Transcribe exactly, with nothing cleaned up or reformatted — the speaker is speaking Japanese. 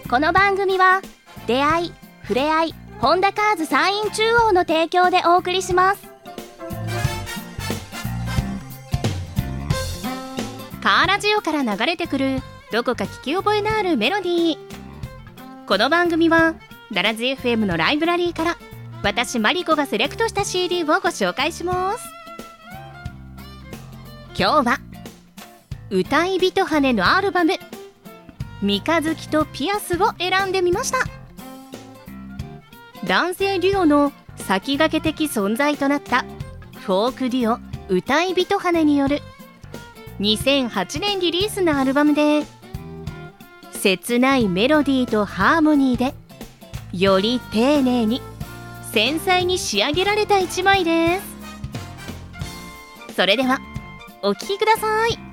この番組は出会い、ふれあい、本田カーズ山陰中央の提供でお送りします。カーラジオから流れてくるどこか聞き覚えのあるメロディー。この番組はダラズ エフエム のライブラリーから私マリコがセレクトした シーディー をご紹介します。今日は歌い人羽のアルバム三日月とピアスを選んでみました。男性デュオの先駆け的存在となったフォークデュオ歌い人羽によるにせんはちねんリリースのアルバムで、切ないメロディーとハーモニーでより丁寧に繊細に仕上げられた一枚です。それではお聴きください。